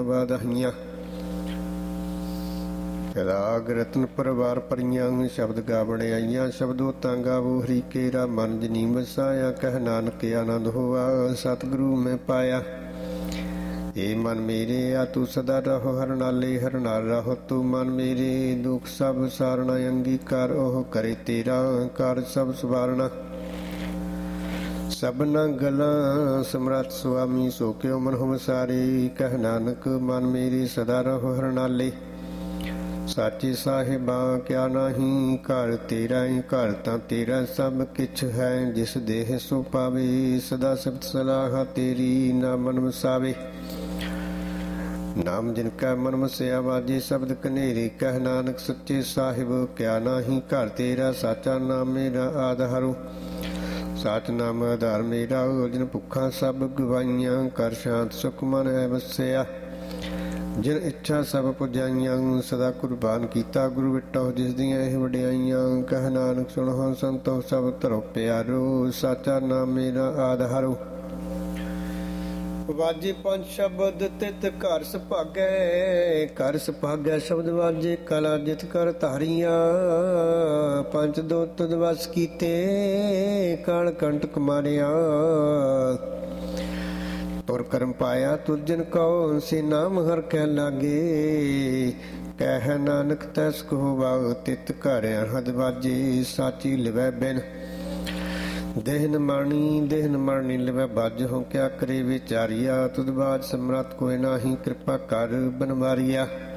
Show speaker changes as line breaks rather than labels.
ਵਾਧਾਈਆਂ। ਰਾਗ ਰਤਨ ਪਰਵਾਰ ਪਰੀਆਂ ਸ਼ਬਦ ਗਾ ਵਡਿਆਈਆਂ। ਸ਼ਬਦੋ ਤਾਂ ਗਾਵੋ ਹਰੀ ਕੇਰਾ ਮਨ ਜਨੀ ਵਸਾਇਆ। ਕਹਿ ਨਾਨਕ ਆਨੰਦ ਹੋਆ ਸਤਿਗੁਰੂ ਮੈਂ ਪਾਇਆ। ਏ ਮਨ ਮੇਰੇ ਆ ਤੂੰ ਸਦਾ ਰਹੋ ਹਰ ਨਾਲੇ ਹਰ ਨਾਲ ਰਹੋ ਤੂੰ ਮਨ ਮੇਰੇ। ਦੁਖ ਸਭ ਸਾਰਣਾ ਅੰਗੀਕਾਰ ਉਹ ਕਰੇ ਤੇਰਾ ਕਾਰ ਸਭ ਸਵਾਰਣਾ। ਸਭਨਾ ਗਲਾਂ ਸਮਰੱਥ ਸੁਆਮੀ ਸੋ ਕਿਉ ਮਨ ਹੋ ਵਸਾਰੇ। ਕਹਿ ਨਾਨਕ ਮਨ ਮੇਰੇ ਸਦਾ ਰਹੋ ਹਰ ਨਾਲੇ। ਸਾਚੇ ਸਾਹਿਬਾ ਕਿਆ ਨਾਹੀਂ ਘਰ ਤੇਰਾ ਹੀ ਘਰ ਤਾਂ ਤੇਰਾ ਸਭ ਕਿਛ ਹੈ। ਜਿਸ ਦੇਹ ਸੋ ਪਾਵੇ ਸਦਾ ਸਿਫਤ ਸਲਾਹ ਤੇਰੀ ਨਾ ਮਨ ਵਸਾਵੇ। ਨਾਮ ਜਿਨ ਕੈ ਮਨ ਵਸਿਆ ਵਾਜੇ ਸ਼ਬਦ ਕਨੇਰੇ। ਕਹਿ ਨਾਨਕ ਸੱਚੇ ਸਾਹਿਬ ਕਿਆ ਨਾਹੀਂ ਘਰ ਤੇਰਾ ਸਾਚਾ ਨਾਮ ਮੇਰਾ ਆਧਾਰੋ। ਸਾਚ ਨਾਮ ਆਧਾਰ ਮੇਰਾ ਜਿਨ ਭੁੱਖਾਂ ਸਭ ਗਵਾਈਆਂ। ਕਰ ਸ਼ਾਂਤ ਸੁਖ ਮਨ ਹੈ ਵਸਿਆ ਜਿਨ ਇੱਛਾ ਸਭ ਪੁਜਾਈਆਂ। ਸਦਾ ਕੁਰਬਾਨ ਕੀਤਾ ਗੁਰੂ ਵਿਟੋ ਜਿਸ ਦੀਆਂ ਇਹ ਵਡਿਆਈਆਂ। ਕਹਿ ਨਾਨਕ ਸੁਣੋ ਸੰਤੋ ਸਭ ਧਰੋ ਪਿਆਰੋ ਸਾਚਾ ਨਾਮ ਮੇਰਾ ਆਧਾਰੋ। ਵਾਜੇ ਪੰਜ ਸ਼ਬਦ ਤਿਤ ਘਰ ਸੁਭਾਗੈ। ਘਰ ਸੁਭਾਗੈ ਸ਼ਬਦ ਵਾਜੇ ਕਲਾ ਜਿਤ ਕਰ ਧਾਰੀਆਂ। ਪੰਜ ਦੋ ਤੁਧ ਵਸ ਕੀਤੇ ਕਾਲ ਕੰਟਕ ਮਾਰਿਆ। ਤੁਰ ਕਰਮ ਪਾਇਆ ਤੁਜਨ ਕਉ ਸੇ ਨਾਮ ਹਰ ਕਹਿ ਲਾਗੇ। ਕਹਿ ਨਾਨਕ ਤੈਸ ਕੋ ਵਾਗ ਤਿਤ ਘਰ ਅਨਹਦ ਵਾਜੇ। ਸਾਚੀ ਲਿਵੈ ਬਿਨ ਦੇਹਨ ਮਾਰਨੀ ਲਿਵੈ ਬਾਜ ਹੋ ਕਿਆ ਕਰੇ ਵਿਚਾਰੀਆ। ਤੁਧ ਬਾਜ ਸਮਰੱਥ ਕੋਇ ਨਾਹੀ ਕਿਰਪਾ ਕਰ ਬਨਵਾਰੀਆ।